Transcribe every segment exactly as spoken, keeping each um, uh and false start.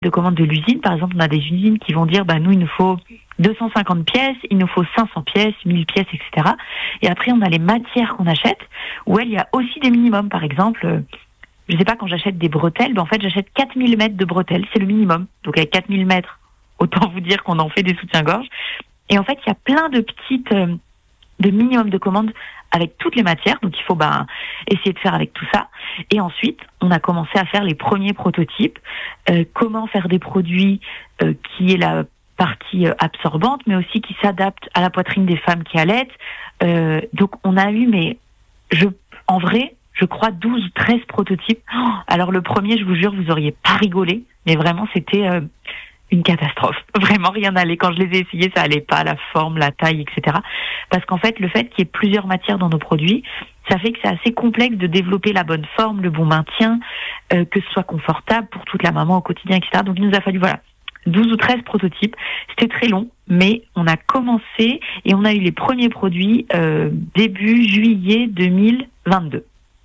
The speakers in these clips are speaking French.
de commande de l'usine. Par exemple, on a des usines qui vont dire, bah, nous, il nous faut deux cent cinquante pièces, il nous faut cinq cents pièces, mille pièces, et cetera. Et après, on a les matières qu'on achète, où elle, il y a aussi des minimums. Par exemple, euh, je sais pas, quand j'achète des bretelles, ben, en fait, j'achète quatre mille mètres de bretelles, c'est le minimum. Donc, avec quatre mille mètres, autant vous dire qu'on en fait des soutiens-gorge. Et en fait, il y a plein de petites, euh, de minimums de commandes avec toutes les matières. Donc, il faut, ben, essayer de faire avec tout ça. Et ensuite, on a commencé à faire les premiers prototypes. Euh, comment faire des produits euh, qui est la partie euh, absorbante, mais aussi qui s'adaptent à la poitrine des femmes qui allaitent. Euh, donc, on a eu, mais je, en vrai, je crois douze ou treize prototypes. Oh, alors, le premier, je vous jure, vous auriez pas rigolé, mais vraiment, c'était euh, une catastrophe. Vraiment, rien n'allait. Quand je les ai essayés, ça allait pas, la forme, la taille, et cetera. Parce qu'en fait, le fait qu'il y ait plusieurs matières dans nos produits, ça fait que c'est assez complexe de développer la bonne forme, le bon maintien, euh, que ce soit confortable pour toute la maman au quotidien, et cetera. Donc, il nous a fallu, voilà, douze ou treize prototypes. C'était très long, mais on a commencé et on a eu les premiers produits euh, début juillet deux mille vingt-deux.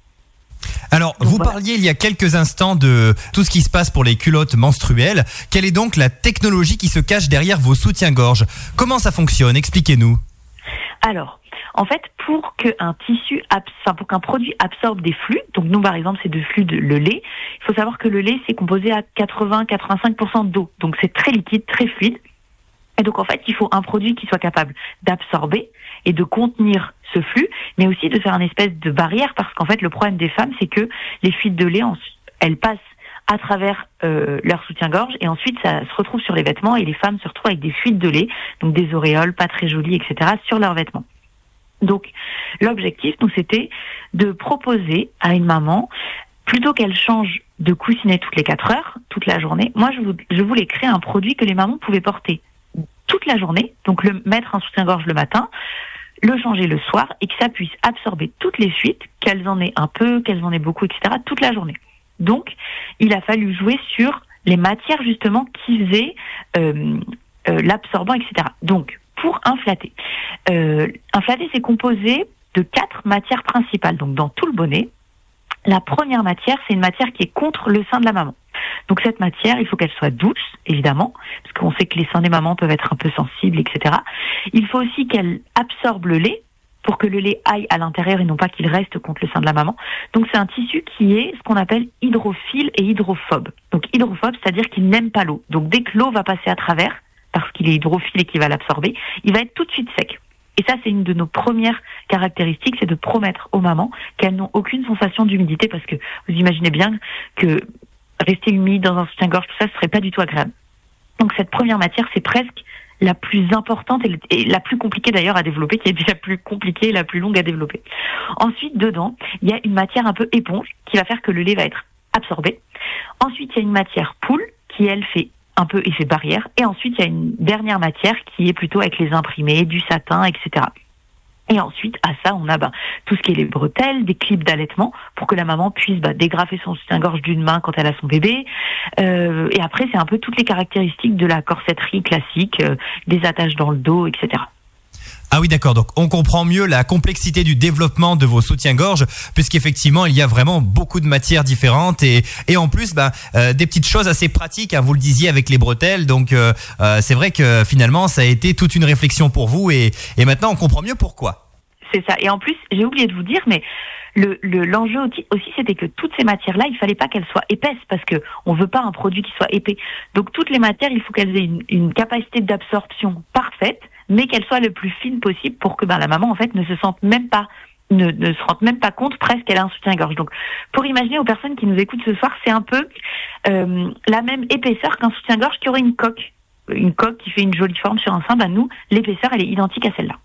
Alors, donc, vous voilà. parliez il y a quelques instants de tout ce qui se passe pour les culottes menstruelles. Quelle est donc la technologie qui se cache derrière vos soutiens-gorge ? Comment ça fonctionne ? Expliquez-nous. Alors, en fait, pour qu'un tissu, abs- enfin, pour qu'un produit absorbe des flux, donc nous par exemple c'est de flux de le lait, il faut savoir que le lait c'est composé à quatre-vingts à quatre-vingt-cinq pour cent d'eau, donc c'est très liquide, très fluide. Et donc en fait il faut un produit qui soit capable d'absorber et de contenir ce flux, mais aussi de faire une espèce de barrière, parce qu'en fait le problème des femmes c'est que les fuites de lait, elles passent à travers euh, leur soutien-gorge et ensuite ça se retrouve sur les vêtements et les femmes se retrouvent avec des fuites de lait, donc des auréoles pas très jolies, et cetera sur leurs vêtements. Donc, l'objectif, nous, c'était de proposer à une maman, plutôt qu'elle change de coussinet toutes les quatre heures, toute la journée, moi, je, vou- je voulais créer un produit que les mamans pouvaient porter toute la journée, donc le mettre un soutien-gorge le matin, le changer le soir, et que ça puisse absorber toutes les fuites, qu'elles en aient un peu, qu'elles en aient beaucoup, et cetera, toute la journée. Donc, il a fallu jouer sur les matières, justement, qui faisaient euh, euh, l'absorbant, et cetera. Donc, pour un flatté. Euh, un flatté, c'est composé de quatre matières principales. Donc, dans tout le bonnet, la première matière, c'est une matière qui est contre le sein de la maman. Donc, cette matière, il faut qu'elle soit douce, évidemment, parce qu'on sait que les seins des mamans peuvent être un peu sensibles, et cetera. Il faut aussi qu'elle absorbe le lait pour que le lait aille à l'intérieur et non pas qu'il reste contre le sein de la maman. Donc, c'est un tissu qui est ce qu'on appelle hydrophile et hydrophobe. Donc, hydrophobe, c'est-à-dire qu'il n'aime pas l'eau. Donc, dès que l'eau va passer à travers, parce qu'il est hydrophile et qu'il va l'absorber, il va être tout de suite sec. Et ça, c'est une de nos premières caractéristiques, c'est de promettre aux mamans qu'elles n'ont aucune sensation d'humidité, parce que vous imaginez bien que rester humide dans un soutien-gorge, tout ça, ce serait pas du tout agréable. Donc cette première matière, c'est presque la plus importante et, et la plus compliquée d'ailleurs à développer, qui est la plus compliquée et la plus longue à développer. Ensuite, dedans, il y a une matière un peu éponge qui va faire que le lait va être absorbé. Ensuite, il y a une matière poule qui, elle, fait un peu effet barrière. Et ensuite, il y a une dernière matière qui est plutôt avec les imprimés, du satin, et cetera. Et ensuite, à ça, on a bah, tout ce qui est les bretelles, des clips d'allaitement, pour que la maman puisse bah, dégrafer son soutien-gorge d'une main quand elle a son bébé. Euh, et après, c'est un peu toutes les caractéristiques de la corsetterie classique, euh, des attaches dans le dos, et cetera. Ah oui, d'accord. Donc, on comprend mieux la complexité du développement de vos soutiens-gorge, puisqu'effectivement, il y a vraiment beaucoup de matières différentes et, et en plus, bah, euh, des petites choses assez pratiques, hein, vous le disiez avec les bretelles. Donc, euh, euh, c'est vrai que finalement, ça a été toute une réflexion pour vous et, et maintenant, on comprend mieux pourquoi. C'est ça. Et en plus, j'ai oublié de vous dire, mais le, le, l'enjeu aussi, c'était que toutes ces matières-là, il fallait pas qu'elles soient épaisses, parce que on veut pas un produit qui soit épais. Donc, toutes les matières, il faut qu'elles aient une, une capacité d'absorption parfaite, mais qu'elle soit le plus fine possible pour que ben, la maman en fait ne se sente même pas, ne, ne se rende même pas compte presque qu'elle a un soutien-gorge. Donc, pour imaginer aux personnes qui nous écoutent ce soir, c'est un peu euh, la même épaisseur qu'un soutien-gorge qui aurait une coque, une coque qui fait une jolie forme sur un sein. Ben nous, l'épaisseur elle est identique à celle-là.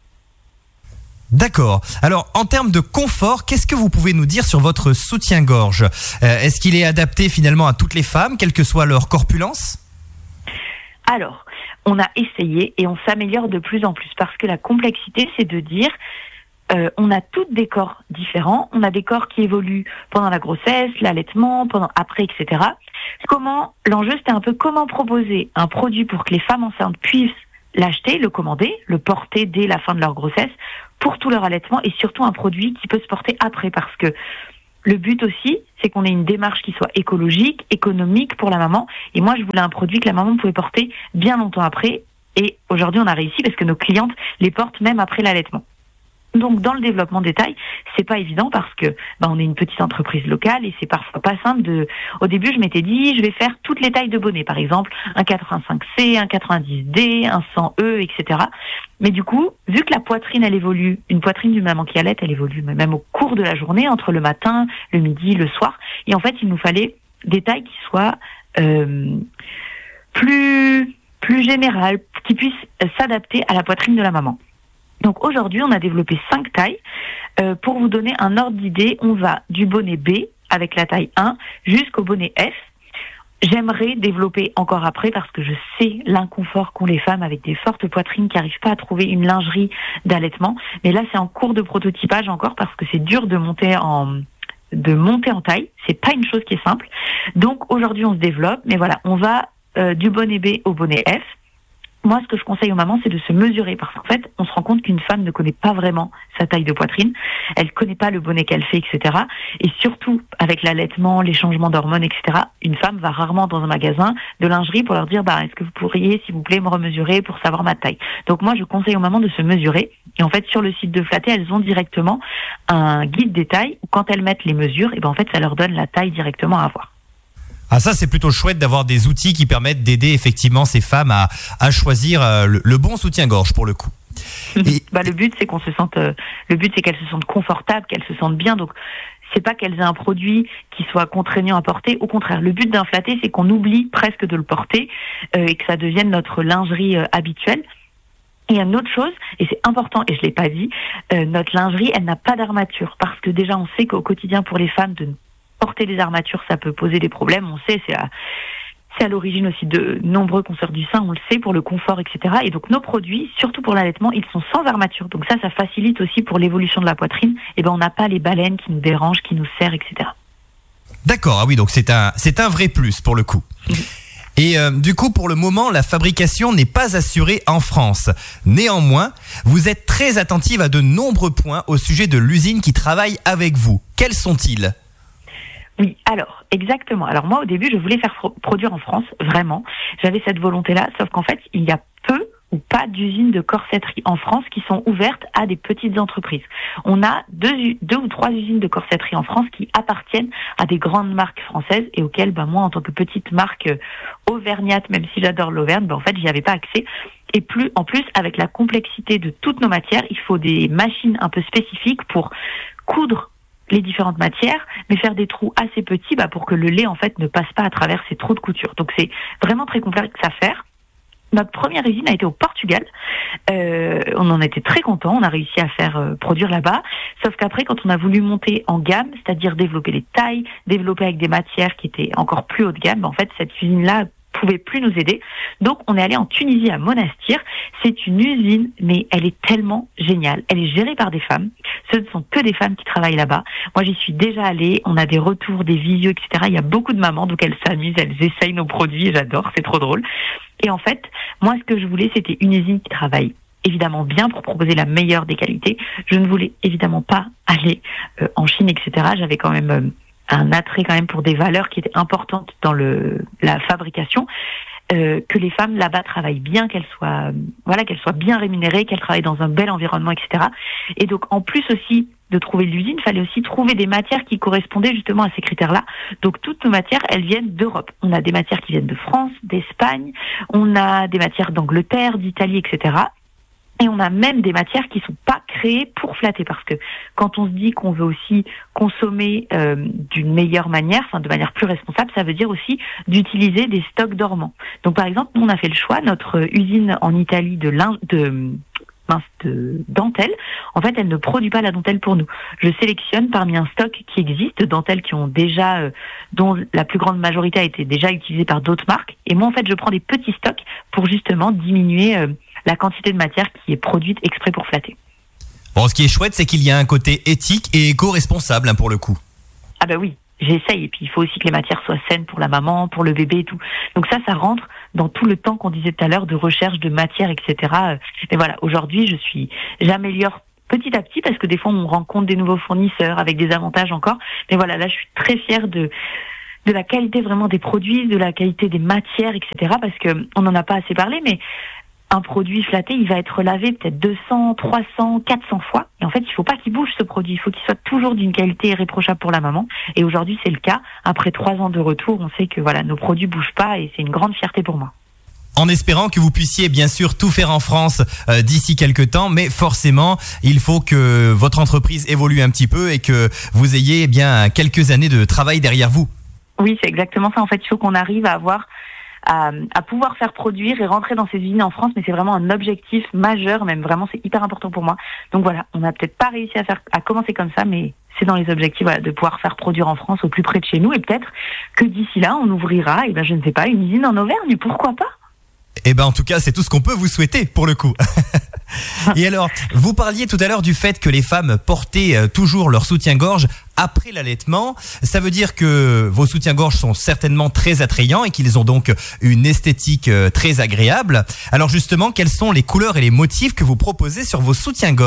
D'accord. Alors, en termes de confort, qu'est-ce que vous pouvez nous dire sur votre soutien-gorge ? euh, Est-ce qu'il est adapté finalement à toutes les femmes, quelle que soit leur corpulence ? Alors, on a essayé et on s'améliore de plus en plus, parce que la complexité, c'est de dire, euh, on a toutes des corps différents, on a des corps qui évoluent pendant la grossesse, l'allaitement, pendant après, et cetera. Comment, l'enjeu, c'était un peu comment proposer un produit pour que les femmes enceintes puissent l'acheter, le commander, le porter dès la fin de leur grossesse, pour tout leur allaitement, et surtout un produit qui peut se porter après, parce que Le but aussi, c'est qu'on ait une démarche qui soit écologique, économique pour la maman. Et moi, je voulais un produit que la maman pouvait porter bien longtemps après. Et aujourd'hui, on a réussi parce que nos clientes les portent même après l'allaitement. Donc, dans le développement des tailles, c'est pas évident parce que ben, on est une petite entreprise locale et c'est parfois pas simple de. Au début, je m'étais dit, je vais faire toutes les tailles de bonnet, par exemple un quatre-vingt-cinq C, un quatre-vingt-dix D, un cent E, et cetera. Mais du coup, vu que la poitrine, elle évolue, une poitrine d'une maman qui allait, elle évolue même au cours de la journée, entre le matin, le midi, le soir. Et en fait, il nous fallait des tailles qui soient euh, plus plus générales, qui puissent s'adapter à la poitrine de la maman. Donc aujourd'hui, on a développé cinq tailles. Euh, pour vous donner un ordre d'idée, on va du bonnet B avec la taille un jusqu'au bonnet F. J'aimerais développer encore après parce que je sais l'inconfort qu'ont les femmes avec des fortes poitrines qui n'arrivent pas à trouver une lingerie d'allaitement. Mais là, c'est en cours de prototypage encore parce que c'est dur de monter en de monter en taille. C'est pas une chose qui est simple. Donc aujourd'hui, on se développe. Mais voilà, on va euh, du bonnet B au bonnet F. Moi, ce que je conseille aux mamans, c'est de se mesurer parce qu'en fait, on se rend compte qu'une femme ne connaît pas vraiment sa taille de poitrine. Elle connaît pas le bonnet qu'elle fait, et cetera. Et surtout, avec l'allaitement, les changements d'hormones, et cetera, une femme va rarement dans un magasin de lingerie pour leur dire, bah, est-ce que vous pourriez, s'il vous plaît, me remesurer pour savoir ma taille? Donc moi, je conseille aux mamans de se mesurer. Et en fait, sur le site de Flatter, elles ont directement un guide des tailles où quand elles mettent les mesures, et ben en fait, ça leur donne la taille directement à avoir. Ah, ça, c'est plutôt chouette d'avoir des outils qui permettent d'aider effectivement ces femmes à, à choisir euh, le, le bon soutien-gorge pour le coup. Et... bah, le but, c'est qu'on se sente, euh, le but, c'est qu'elles se sentent confortables, qu'elles se sentent bien. Donc, c'est pas qu'elles aient un produit qui soit contraignant à porter. Au contraire, le but d'un Flatter, c'est qu'on oublie presque de le porter euh, et que ça devienne notre lingerie euh, habituelle. Et il y a une autre chose, et c'est important, et je l'ai pas dit, euh, notre lingerie, elle n'a pas d'armature. Parce que déjà, on sait qu'au quotidien, pour les femmes, de porter des armatures, ça peut poser des problèmes. On sait, c'est à, c'est à l'origine aussi de nombreux cancers du sein, on le sait, pour le confort, et cetera. Et donc, nos produits, surtout pour l'allaitement, ils sont sans armature. Donc ça, ça facilite aussi pour l'évolution de la poitrine. Et ben, on n'a pas les baleines qui nous dérangent, qui nous serrent, et cetera. D'accord, ah oui, donc c'est un, c'est un vrai plus pour le coup. Et euh, du coup, pour le moment, la fabrication n'est pas assurée en France. Néanmoins, vous êtes très attentive à de nombreux points au sujet de l'usine qui travaille avec vous. Quels sont-ils ? Oui, alors, exactement. Alors moi, au début, je voulais faire fro- produire en France, vraiment. J'avais cette volonté-là, sauf qu'en fait, il y a peu ou pas d'usines de corsetterie en France qui sont ouvertes à des petites entreprises. On a deux, deux ou trois usines de corsetterie en France qui appartiennent à des grandes marques françaises et auxquelles, ben, moi, en tant que petite marque euh, auvergnate, même si j'adore l'Auvergne, ben, en fait, j'y avais pas accès. Et plus, en plus, avec la complexité de toutes nos matières, il faut des machines un peu spécifiques pour coudre les différentes matières, mais faire des trous assez petits bah, pour que le lait en fait ne passe pas à travers ces trous de couture. Donc c'est vraiment très complexe à faire. Notre première usine a été au Portugal. Euh, on en était très contents. On a réussi à faire euh, produire là-bas. Sauf qu'après, quand on a voulu monter en gamme, c'est-à-dire développer les tailles, développer avec des matières qui étaient encore plus haut de gamme, bah, en fait cette usine-là pouvait plus nous aider. Donc, on est allé en Tunisie à Monastir. C'est une usine, mais elle est tellement géniale. Elle est gérée par des femmes. Ce ne sont que des femmes qui travaillent là-bas. Moi, j'y suis déjà allée. On a des retours, des visios, et cetera. Il y a beaucoup de mamans, donc elles s'amusent, elles essayent nos produits. J'adore, c'est trop drôle. Et en fait, moi, ce que je voulais, c'était une usine qui travaille évidemment bien pour proposer la meilleure des qualités. Je ne voulais évidemment pas aller euh, en Chine, et cetera. J'avais quand même... Euh, un attrait quand même pour des valeurs qui étaient importantes dans le la fabrication, euh, que les femmes là-bas travaillent bien, qu'elles soient voilà qu'elles soient bien rémunérées, qu'elles travaillent dans un bel environnement, et cetera. Et donc en plus aussi de trouver l'usine, il fallait aussi trouver des matières qui correspondaient justement à ces critères-là. Donc toutes nos matières, elles viennent d'Europe. On a des matières qui viennent de France, d'Espagne, on a des matières d'Angleterre, d'Italie, et cetera. Et on a même des matières qui sont pas créées pour flatter, parce que quand on se dit qu'on veut aussi consommer euh, d'une meilleure manière, enfin de manière plus responsable, ça veut dire aussi d'utiliser des stocks dormants. Donc par exemple, nous on a fait le choix, notre usine en Italie de lin- de mince, de dentelle, en fait, elle ne produit pas la dentelle pour nous. Je sélectionne parmi un stock qui existe de dentelles qui ont déjà, euh, dont la plus grande majorité a été déjà utilisée par d'autres marques. Et moi, en fait, je prends des petits stocks pour justement diminuer euh, la quantité de matière qui est produite exprès pour flatter. Bon, ce qui est chouette, c'est qu'il y a un côté éthique et éco-responsable hein, pour le coup. Ah ben oui, j'essaye. Et puis, il faut aussi que les matières soient saines pour la maman, pour le bébé et tout. Donc ça, ça rentre dans tout le temps qu'on disait tout à l'heure de recherche de matière, et cetera. Mais voilà, aujourd'hui, je suis, j'améliore petit à petit, parce que des fois on rencontre des nouveaux fournisseurs avec des avantages encore. Mais voilà, là je suis très fière de de la qualité vraiment des produits, de la qualité des matières, et cetera. Parce que on n'en a pas assez parlé, mais un produit Flatté, il va être lavé peut-être deux cents, trois cents, quatre cents fois. Et en fait, il faut pas qu'il bouge ce produit. Il faut qu'il soit toujours d'une qualité irréprochable pour la maman. Et aujourd'hui, c'est le cas. Après trois ans de retour, on sait que voilà, nos produits bougent pas et c'est une grande fierté pour moi. En espérant que vous puissiez bien sûr tout faire en France euh, d'ici quelques temps, mais forcément, il faut que votre entreprise évolue un petit peu et que vous ayez eh bien quelques années de travail derrière vous. Oui, c'est exactement ça. En fait, il faut qu'on arrive à avoir À, à pouvoir faire produire et rentrer dans ces usines en France, mais c'est vraiment un objectif majeur, même vraiment c'est hyper important pour moi. Donc voilà, on n'a peut-être pas réussi à faire, à commencer comme ça, mais c'est dans les objectifs voilà, de pouvoir faire produire en France au plus près de chez nous, et peut-être que d'ici là on ouvrira, et ben je ne sais pas, une usine en Auvergne, pourquoi pas? Eh ben en tout cas, c'est tout ce qu'on peut vous souhaiter pour le coup. Et alors, vous parliez tout à l'heure du fait que les femmes portaient euh, toujours leur soutien-gorge après l'allaitement. Ça veut dire que vos soutiens-gorge sont certainement très attrayants et qu'ils ont donc une esthétique euh, très agréable. Alors justement, quelles sont les couleurs et les motifs que vous proposez sur vos soutiens-gorge ?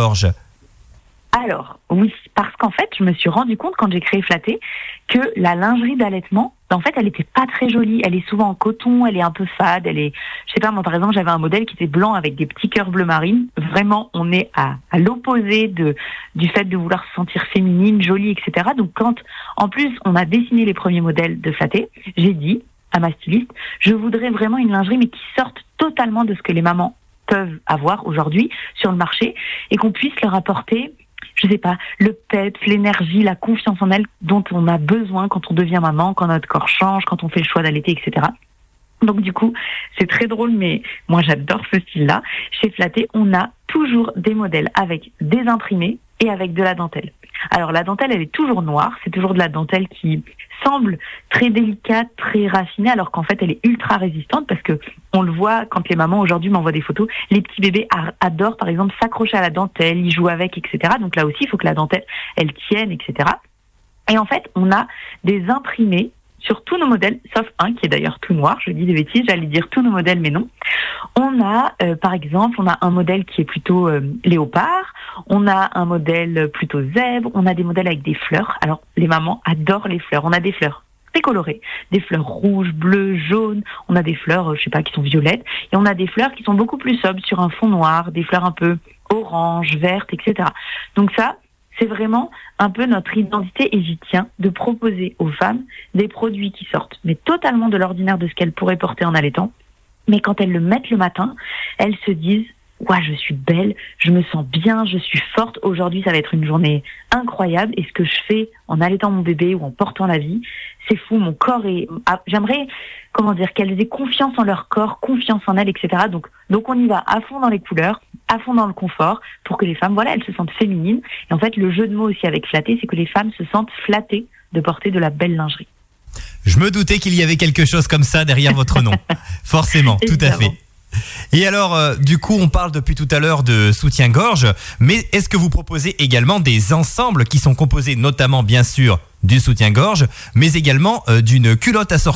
Alors, oui, parce qu'en fait, je me suis rendu compte quand j'ai créé Flatté que la lingerie d'allaitement, en fait, elle était pas très jolie. Elle est souvent en coton, elle est un peu fade, elle est, je sais pas, moi, par exemple, j'avais un modèle qui était blanc avec des petits cœurs bleu marine. Vraiment, on est à, à l'opposé de, du fait de vouloir se sentir féminine, jolie, et cetera. Donc, quand, en plus, on a dessiné les premiers modèles de Flatté, j'ai dit à ma styliste, je voudrais vraiment une lingerie, mais qui sorte totalement de ce que les mamans peuvent avoir aujourd'hui sur le marché et qu'on puisse leur apporter, je sais pas, le peps, l'énergie, la confiance en elle dont on a besoin quand on devient maman, quand notre corps change, quand on fait le choix d'allaiter, et cetera. Donc du coup, c'est très drôle, mais moi j'adore ce style-là. Chez Flatté, on a toujours des modèles avec des imprimés et avec de la dentelle. Alors la dentelle, elle est toujours noire, c'est toujours de la dentelle qui semble très délicate, très raffinée, alors qu'en fait elle est ultra résistante parce que on le voit quand les mamans aujourd'hui m'envoient des photos, les petits bébés adorent par exemple s'accrocher à la dentelle, ils jouent avec, et cetera. Donc là aussi, il faut que la dentelle, elle tienne, et cetera. Et en fait, on a des imprimés sur tous nos modèles, sauf un qui est d'ailleurs tout noir, je dis des bêtises, j'allais dire tous nos modèles, mais non. On a, euh, par exemple, on a un modèle qui est plutôt euh, léopard, on a un modèle plutôt zèbre, on a des modèles avec des fleurs. Alors, les mamans adorent les fleurs. On a des fleurs très colorées, des fleurs rouges, bleues, jaunes, on a des fleurs, euh, je sais pas, qui sont violettes, et on a des fleurs qui sont beaucoup plus sobres sur un fond noir, des fleurs un peu orange, vertes, et cetera. Donc ça, c'est vraiment un peu notre identité et j'y tiens de proposer aux femmes des produits qui sortent, mais totalement de l'ordinaire de ce qu'elles pourraient porter en allaitant. Mais quand elles le mettent le matin, elles se disent « Ouais, je suis belle, je me sens bien, je suis forte. Aujourd'hui, ça va être une journée incroyable. Et ce que je fais en allaitant mon bébé ou en portant la vie, c'est fou. Mon corps est... Ah, j'aimerais, comment dire, qu'elles aient confiance en leur corps, confiance en elles, et cetera. Donc, donc on y va à fond dans les couleurs, à fond dans le confort, pour que les femmes, voilà, elles se sentent féminines. Et en fait, le jeu de mots aussi avec Flatté, c'est que les femmes se sentent flattées de porter de la belle lingerie. Je me doutais qu'il y avait quelque chose comme ça derrière votre nom. Forcément, tout à fait. Et alors, euh, du coup, on parle depuis tout à l'heure de soutien-gorge, mais est-ce que vous proposez également des ensembles qui sont composés notamment, bien sûr, du soutien-gorge, mais également euh, d'une culotte assortie ?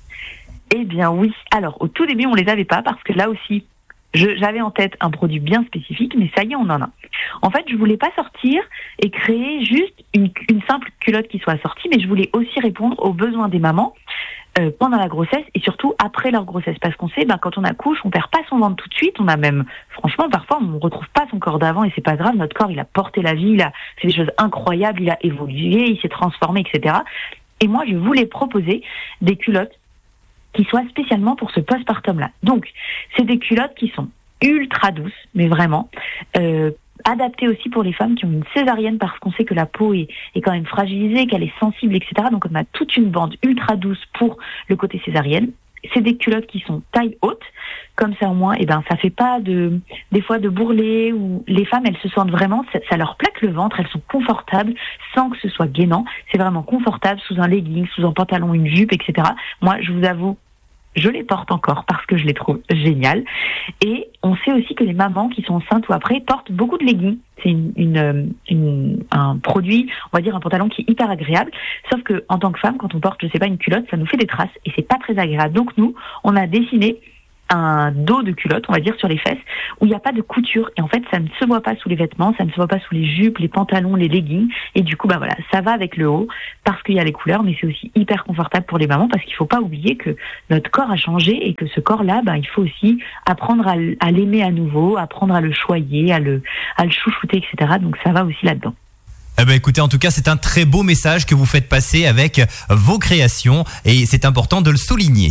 Eh bien oui. Alors, au tout début, on les avait pas parce que là aussi, je, j'avais en tête un produit bien spécifique, mais ça y est, on en a. En fait, je voulais pas sortir et créer juste une, une simple culotte qui soit assortie, mais je voulais aussi répondre aux besoins des mamans euh, pendant la grossesse et surtout après leur grossesse. Parce qu'on sait, ben, quand on accouche, on perd pas son ventre tout de suite. On a même, franchement, parfois, on retrouve pas son corps d'avant et c'est pas grave. Notre corps, il a porté la vie, il a fait des choses incroyables, il a évolué, il s'est transformé, et cetera. Et moi, je voulais proposer des culottes qui soient spécialement pour ce postpartum-là. Donc, c'est des culottes qui sont ultra douces, mais vraiment, euh, adaptées aussi pour les femmes qui ont une césarienne parce qu'on sait que la peau est, est quand même fragilisée, qu'elle est sensible, et cetera. Donc, on a toute une bande ultra douce pour le côté césarienne. C'est des culottes qui sont taille haute, comme ça au moins, et ben ça fait pas de, des fois de bourrelets où les femmes elles se sentent vraiment, ça, ça leur plaque le ventre, elles sont confortables sans que ce soit gênant. C'est vraiment confortable sous un legging, sous un pantalon, une jupe, et cetera. Moi, je vous avoue, je les porte encore parce que je les trouve géniales. Et on sait aussi que les mamans qui sont enceintes ou après portent beaucoup de leggings. C'est une, une, une, un produit, on va dire un pantalon qui est hyper agréable. Sauf que en tant que femme, quand on porte, je sais pas, une culotte, ça nous fait des traces et c'est pas très agréable. Donc nous, on a dessiné un dos de culotte, on va dire, sur les fesses, où il n'y a pas de couture. Et en fait, ça ne se voit pas sous les vêtements, ça ne se voit pas sous les jupes, les pantalons, les leggings. Et du coup, bah voilà, ça va avec le haut parce qu'il y a les couleurs, mais c'est aussi hyper confortable pour les mamans parce qu'il ne faut pas oublier que notre corps a changé et que ce corps-là, bah, il faut aussi apprendre à, à l'aimer à nouveau, apprendre à le choyer, à le, à le chouchouter, et cetera. Donc ça va aussi là-dedans. Eh ben écoutez, en tout cas, c'est un très beau message que vous faites passer avec vos créations et c'est important de le souligner.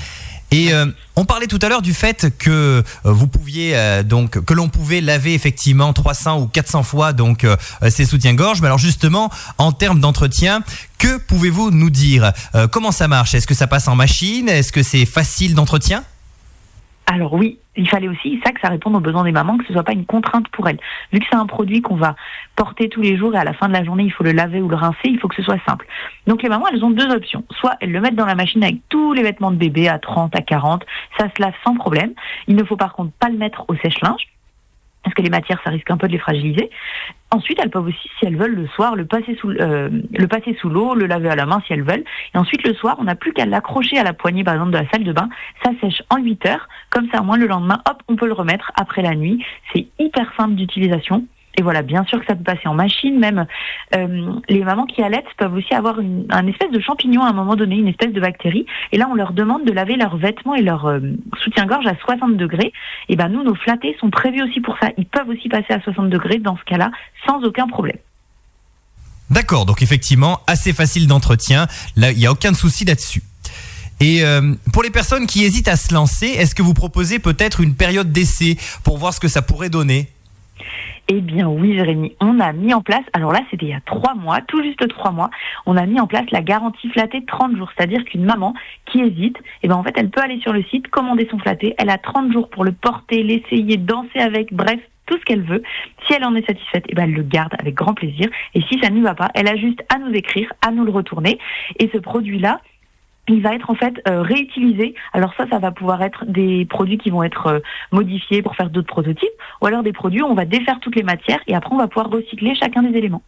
Et euh, on parlait tout à l'heure du fait que euh, vous pouviez euh, donc que l'on pouvait laver effectivement trois cents ou quatre cents fois donc euh, ces soutiens-gorge. Mais alors justement, en termes d'entretien, que pouvez-vous nous dire ? euh, Comment ça marche ? Est-ce que ça passe en machine ? Est-ce que c'est facile d'entretien ? Alors oui, il fallait aussi ça que ça réponde aux besoins des mamans, que ce soit pas une contrainte pour elles. Vu que c'est un produit qu'on va porter tous les jours et à la fin de la journée, il faut le laver ou le rincer, il faut que ce soit simple. Donc les mamans, elles ont deux options. Soit elles le mettent dans la machine avec tous les vêtements de bébé à trente, à quarante, ça se lave sans problème. Il ne faut par contre pas le mettre au sèche-linge, parce que les matières, ça risque un peu de les fragiliser. Ensuite, elles peuvent aussi, si elles veulent, le soir, le passer sous, euh, le passer sous l'eau, le laver à la main si elles veulent. Et ensuite, le soir, on n'a plus qu'à l'accrocher à la poignée, par exemple, de la salle de bain. Ça sèche en huit heures. Comme ça, au moins, le lendemain, hop, on peut le remettre après la nuit. C'est hyper simple d'utilisation. Et voilà, bien sûr que ça peut passer en machine, même euh, les mamans qui allaitent peuvent aussi avoir une, un espèce de champignon à un moment donné, une espèce de bactérie. Et là, on leur demande de laver leurs vêtements et leurs euh, soutien-gorge à soixante degrés. Et ben nous, nos flattés sont prévus aussi pour ça. Ils peuvent aussi passer à soixante degrés dans ce cas-là, sans aucun problème. D'accord, donc effectivement, assez facile d'entretien. Là, il n'y a aucun souci là-dessus. Et euh, pour les personnes qui hésitent à se lancer, est-ce que vous proposez peut-être une période d'essai pour voir ce que ça pourrait donner ? Eh bien oui, Jérémy, on a mis en place, alors là c'était il y a trois mois, tout juste trois mois, on a mis en place la garantie flatté trente jours, c'est-à-dire qu'une maman qui hésite, eh ben en fait elle peut aller sur le site, commander son flatté, elle a trente jours pour le porter, l'essayer, danser avec, bref, tout ce qu'elle veut. Si elle en est satisfaite, eh ben elle le garde avec grand plaisir, et si ça ne lui va pas, elle a juste à nous écrire, à nous le retourner, et ce produit-là, il va être en fait euh, réutilisé. Alors ça, ça va pouvoir être des produits qui vont être euh, modifiés pour faire d'autres prototypes, ou alors des produits où on va défaire toutes les matières et après on va pouvoir recycler chacun des éléments.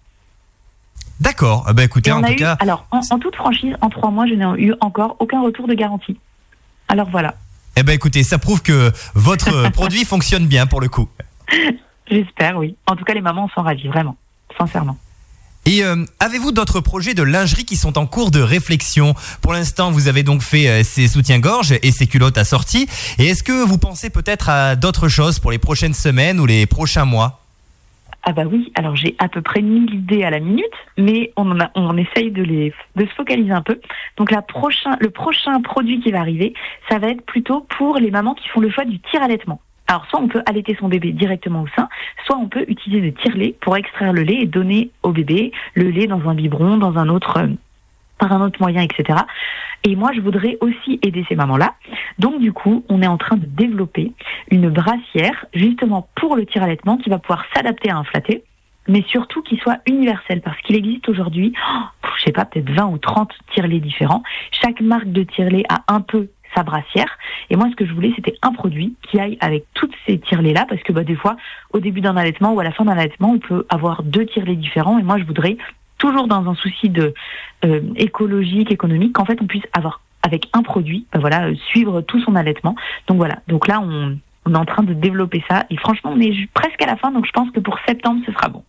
D'accord. Ah bah écoutez, en tout eu, cas. Alors en, en toute franchise, en trois mois, je n'ai eu encore aucun retour de garantie. Alors voilà. Eh ben écoutez, ça prouve que votre produit fonctionne bien pour le coup. J'espère, oui. En tout cas, les mamans sont ravies, vraiment, sincèrement. Et euh, avez-vous d'autres projets de lingerie qui sont en cours de réflexion ? Pour l'instant, vous avez donc fait euh, ces soutiens-gorge et ces culottes assorties. Et est-ce que vous pensez peut-être à d'autres choses pour les prochaines semaines ou les prochains mois ? Ah bah oui, alors j'ai à peu près mille idées à la minute, mais on en a, on essaye de les de se focaliser un peu. Donc la prochain, le prochain produit qui va arriver, ça va être plutôt pour les mamans qui font le choix du tire-allaitement. Alors, soit on peut allaiter son bébé directement au sein, soit on peut utiliser le tire-lait pour extraire le lait et donner au bébé le lait dans un biberon, dans un autre, euh, par un autre moyen, et cetera. Et moi, je voudrais aussi aider ces mamans-là. Donc, du coup, on est en train de développer une brassière, justement pour le tire-allaitement, qui va pouvoir s'adapter à un flatté, mais surtout qui soit universel, parce qu'il existe aujourd'hui, oh, je sais pas, peut-être vingt ou trente tire-laits différents. Chaque marque de tire-lait a un peu sa brassière. Et moi, ce que je voulais, c'était un produit qui aille avec toutes ces tire-laits-là, parce que bah, des fois, au début d'un allaitement ou à la fin d'un allaitement, on peut avoir deux tire-laits différents. Et moi, je voudrais, toujours dans un souci de euh, écologique, économique, qu'en fait, on puisse avoir, avec un produit, bah, voilà, euh, suivre tout son allaitement. Donc voilà. Donc là, on, on est en train de développer ça. Et franchement, on est presque à la fin, donc je pense que pour septembre, ce sera bon.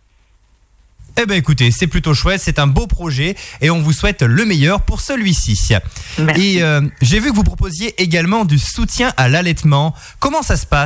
Eh ben écoutez, c'est plutôt chouette, c'est un beau projet et on vous souhaite le meilleur pour celui-ci. Merci. Et euh, j'ai vu que vous proposiez également du soutien à l'allaitement. Comment ça se passe ?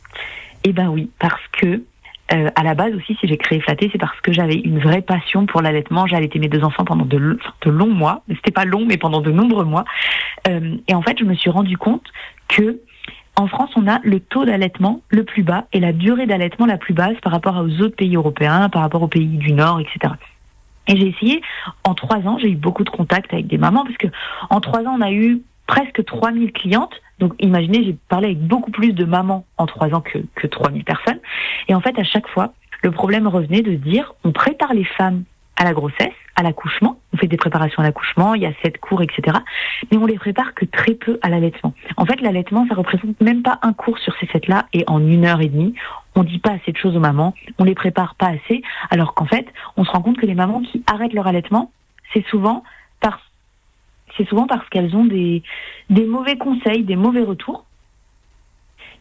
Eh ben oui, parce que euh, à la base aussi, si j'ai créé Flatté, c'est parce que j'avais une vraie passion pour l'allaitement. J'ai allaité mes deux enfants pendant de, de longs mois. C'était pas long, mais pendant de nombreux mois. Euh, et en fait, je me suis rendu compte que en France, on a le taux d'allaitement le plus bas et la durée d'allaitement la plus basse par rapport aux autres pays européens, par rapport aux pays du Nord, et cetera. Et j'ai essayé, en trois ans, j'ai eu beaucoup de contacts avec des mamans, parce que en trois ans, on a eu presque trois mille clientes. Donc imaginez, j'ai parlé avec beaucoup plus de mamans en trois ans que, que trois mille personnes. Et en fait, à chaque fois, le problème revenait de se dire, on prépare les femmes à la grossesse, à l'accouchement, on fait des préparations à l'accouchement, il y a sept cours, et cetera. Mais on les prépare que très peu à l'allaitement. En fait, l'allaitement, ça représente même pas un cours sur ces sept-là, et en une heure et demie, on dit pas assez de choses aux mamans, on les prépare pas assez, alors qu'en fait, on se rend compte que les mamans qui arrêtent leur allaitement, c'est souvent parce, c'est souvent parce qu'elles ont des, des mauvais conseils, des mauvais retours.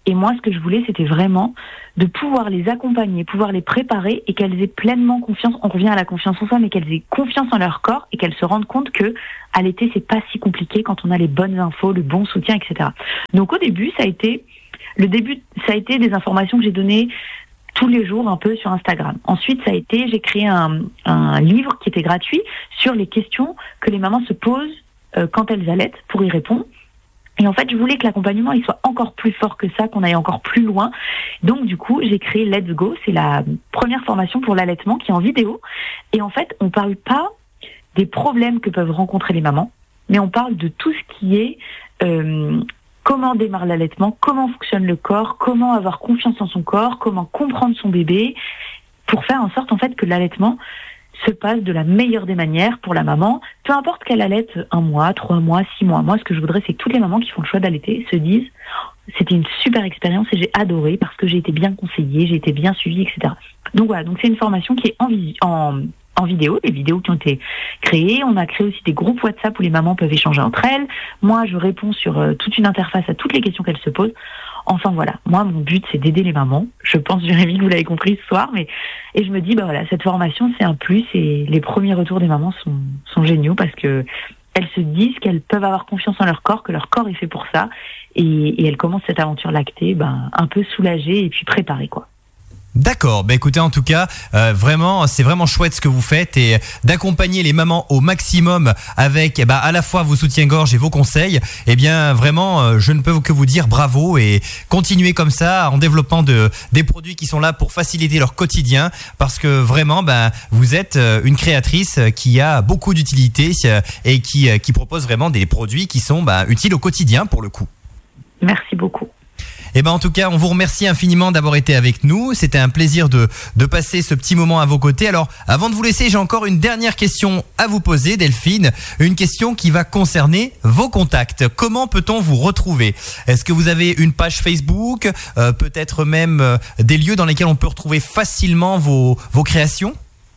Et moi, ce que je voulais, c'était vraiment de pouvoir les accompagner, pouvoir les préparer et qu'elles aient pleinement confiance. On revient à la confiance en soi, mais qu'elles aient confiance en leur corps et qu'elles se rendent compte que allaiter, c'est pas si compliqué quand on a les bonnes infos, le bon soutien, et cetera. Donc au début, ça a été le début, ça a été des informations que j'ai données tous les jours un peu sur Instagram. Ensuite, ça a été, j'ai créé un, un livre qui était gratuit sur les questions que les mamans se posent euh, quand elles allaitent pour y répondre. Et en fait, je voulais que l'accompagnement il soit encore plus fort que ça, qu'on aille encore plus loin. Donc du coup, j'ai créé Let's Go. C'est la première formation pour l'allaitement qui est en vidéo. Et en fait, on parle pas des problèmes que peuvent rencontrer les mamans, mais on parle de tout ce qui est euh, comment démarre l'allaitement, comment fonctionne le corps, comment avoir confiance en son corps, comment comprendre son bébé, pour faire en sorte en fait que l'allaitement se passe de la meilleure des manières pour la maman, peu importe qu'elle allaite un mois, trois mois, six mois. Moi, ce que je voudrais, c'est que toutes les mamans qui font le choix d'allaiter se disent « c'était une super expérience et j'ai adoré parce que j'ai été bien conseillée, j'ai été bien suivie, et cetera » Donc voilà, donc c'est une formation qui est en, vis- en, en vidéo, des vidéos qui ont été créées. On a créé aussi des groupes WhatsApp où les mamans peuvent échanger entre elles. Moi, je réponds sur euh, toute une interface à toutes les questions qu'elles se posent. Enfin voilà, moi mon but c'est d'aider les mamans. Je pense, Jérémy, que vous l'avez compris ce soir, mais et je me dis bah voilà, cette formation c'est un plus et les premiers retours des mamans sont sont géniaux parce que elles se disent qu'elles peuvent avoir confiance en leur corps, que leur corps est fait pour ça et, et elles commencent cette aventure lactée ben un peu soulagées et puis préparées quoi. D'accord, bah écoutez en tout cas euh, vraiment c'est vraiment chouette ce que vous faites et d'accompagner les mamans au maximum avec eh ben, à la fois vos soutiens-gorge et vos conseils. Eh bien vraiment euh, je ne peux que vous dire bravo et continuez comme ça en développant de, des produits qui sont là pour faciliter leur quotidien parce que vraiment ben, vous êtes euh, une créatrice qui a beaucoup d'utilité euh, et qui, euh, qui propose vraiment des produits qui sont ben, utiles au quotidien pour le coup. Merci beaucoup. Eh ben en tout cas, on vous remercie infiniment d'avoir été avec nous. C'était un plaisir de de passer ce petit moment à vos côtés. Alors, avant de vous laisser, j'ai encore une dernière question à vous poser, Delphine. Une question qui va concerner vos contacts. Comment peut-on vous retrouver ? Est-ce que vous avez une page Facebook, euh, peut-être même euh, des lieux dans lesquels on peut retrouver facilement vos vos créations ?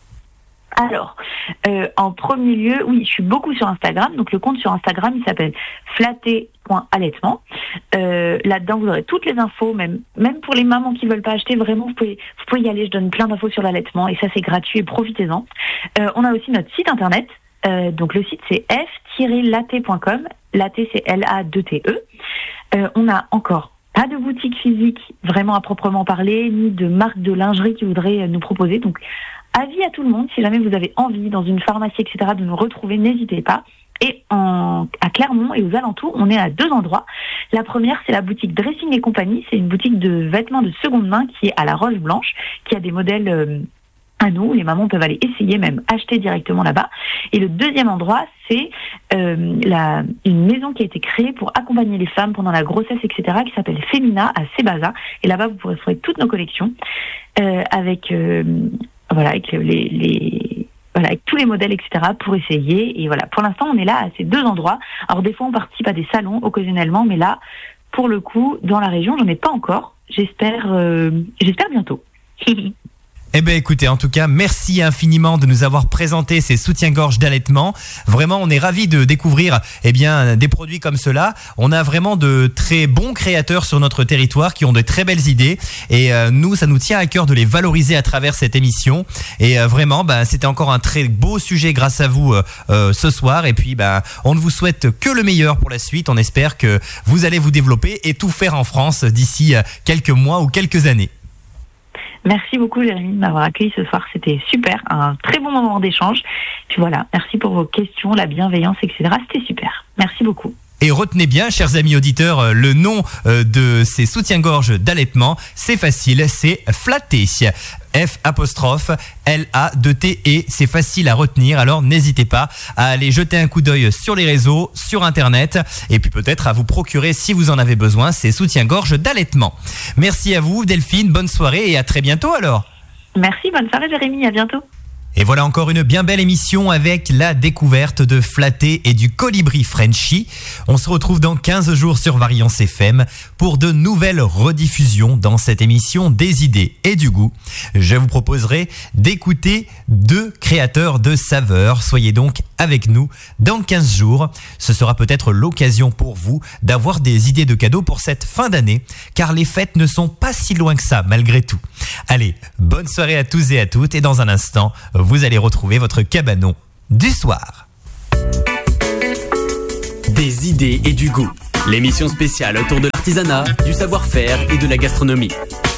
Alors, euh, en premier lieu, oui, je suis beaucoup sur Instagram. Donc, le compte sur Instagram, il s'appelle flatté point allaitement. Euh, là-dedans, vous aurez toutes les infos, même même pour les mamans qui veulent pas acheter. Vraiment, vous pouvez vous pouvez y aller. Je donne plein d'infos sur l'allaitement et ça, c'est gratuit et profitez-en. Euh, on a aussi notre site internet. Euh, donc, le site, c'est f tiret latte point com. Latte, c'est L A deux T E. Euh, on a encore pas de boutique physique vraiment à proprement parler, ni de marque de lingerie qui voudrait nous proposer. Donc, avis à tout le monde, si jamais vous avez envie, dans une pharmacie, et cetera, de nous retrouver, n'hésitez pas. Et en, à Clermont et aux alentours, on est à deux endroits. La première, c'est la boutique Dressing et Compagnie. C'est une boutique de vêtements de seconde main qui est à la Roche Blanche, qui a des modèles euh, à nous. Les mamans peuvent aller essayer, même acheter directement là-bas. Et le deuxième endroit, c'est euh, la, une maison qui a été créée pour accompagner les femmes pendant la grossesse, et cetera, qui s'appelle Femina à Sébaza. Et là-bas, vous pourrez trouver toutes nos collections euh, avec... Euh, Voilà, avec les, les, voilà, avec tous les modèles, et cetera, pour essayer. Et voilà, pour l'instant, on est là à ces deux endroits. Alors, des fois, on participe à des salons occasionnellement, mais là, pour le coup, dans la région, j'en ai pas encore. J'espère, euh, j'espère bientôt. Eh ben écoutez, en tout cas, merci infiniment de nous avoir présenté ces soutiens-gorge d'allaitement. Vraiment, on est ravis de découvrir eh bien des produits comme cela. On a vraiment de très bons créateurs sur notre territoire qui ont de très belles idées et euh, nous, ça nous tient à cœur de les valoriser à travers cette émission. Et euh, vraiment, ben c'était encore un très beau sujet grâce à vous euh, euh, ce soir. Et puis, ben on ne vous souhaite que le meilleur pour la suite. On espère que vous allez vous développer et tout faire en France d'ici euh, quelques mois ou quelques années. Merci beaucoup, Jérémy, de m'avoir accueilli ce soir. C'était super, un très bon moment d'échange. Puis voilà, merci pour vos questions, la bienveillance, et cetera. C'était super. Merci beaucoup. Et retenez bien, chers amis auditeurs, le nom de ces soutiens-gorge d'allaitement, c'est facile, c'est Flatté. F apostrophe L A deux T E, c'est facile à retenir, alors n'hésitez pas à aller jeter un coup d'œil sur les réseaux, sur internet, et puis peut-être à vous procurer, si vous en avez besoin, ces soutiens-gorge d'allaitement. Merci à vous, Delphine, bonne soirée et à très bientôt alors. Merci, bonne soirée Jérémy, à bientôt. Et voilà encore une bien belle émission avec la découverte de Flatté et du colibri Frenchy. On se retrouve dans quinze jours sur Variance F M pour de nouvelles rediffusions dans cette émission des idées et du goût. Je vous proposerai d'écouter deux créateurs de saveurs. Soyez donc avec nous dans quinze jours. Ce sera peut-être l'occasion pour vous d'avoir des idées de cadeaux pour cette fin d'année, car les fêtes ne sont pas si loin que ça malgré tout. Allez, bonne soirée à tous et à toutes, et dans un instant, vous allez retrouver votre cabanon du soir. Des idées et du goût. L'émission spéciale autour de l'artisanat, du savoir-faire et de la gastronomie.